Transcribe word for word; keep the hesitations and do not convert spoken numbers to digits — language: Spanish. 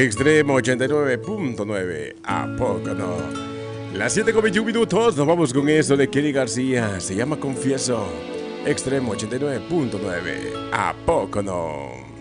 Extremo ochenta y nueve punto nueve. ¿A poco no? Las siete con veintiún minutos. Nos vamos con esto de Kenny García. Se llama Confieso. Extremo ochenta y nueve punto nueve. ¿A poco no?